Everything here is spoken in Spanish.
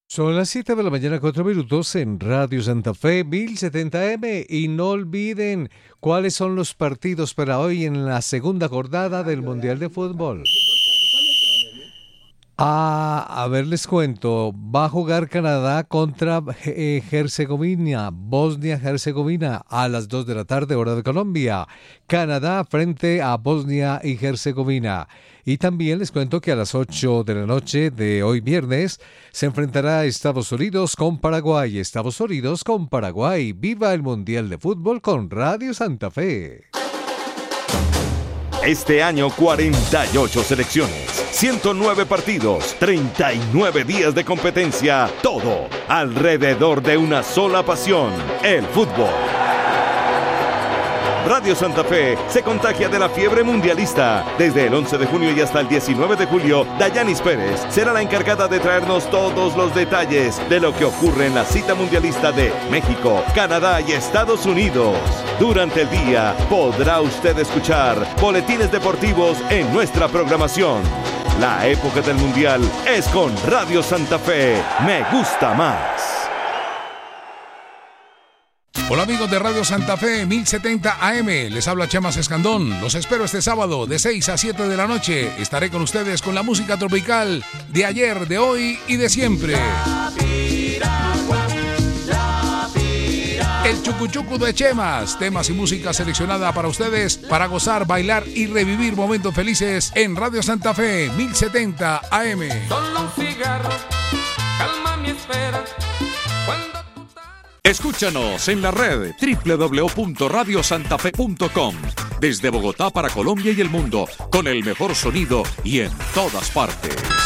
Son las 7 de la mañana, 4 minutos en Radio Santa Fe 1070M. Y no olviden cuáles son los partidos para hoy en la segunda jornada del Mundial de Fútbol. A ver, les cuento. Va a jugar Canadá contra Herzegovina, Bosnia-Herzegovina, a las 2 de la tarde, hora de Colombia. Canadá frente a Bosnia y Herzegovina. Y también les cuento que a las 8 de la noche de hoy viernes se enfrentará Estados Unidos con Paraguay. Estados Unidos con Paraguay. ¡Viva el Mundial de Fútbol con Radio Santa Fe! Este año 48 selecciones, 109 partidos, 39 días de competencia, todo alrededor de una sola pasión, el fútbol. Radio Santa Fe se contagia de la fiebre mundialista. Desde el 11 de junio y hasta el 19 de julio, Dayanis Pérez será la encargada de traernos todos los detalles de lo que ocurre en la cita mundialista de México, Canadá y Estados Unidos. Durante el día podrá usted escuchar boletines deportivos en nuestra programación. La época del mundial es con Radio Santa Fe. Me gusta más. Hola amigos de Radio Santa Fe 1070 AM, les habla Chema Escandón. Los espero este sábado de 6 a 7 de la noche. Estaré con ustedes con la música tropical de ayer, de hoy y de siempre. El Chucuchucu de Chemas, temas y música seleccionada para ustedes para gozar, bailar y revivir momentos felices en Radio Santa Fe 1070 AM. Solo un cigarro calma mi espera. Escúchanos en la red www.radiosantafe.com. Desde Bogotá para Colombia y el mundo, con el mejor sonido y en todas partes.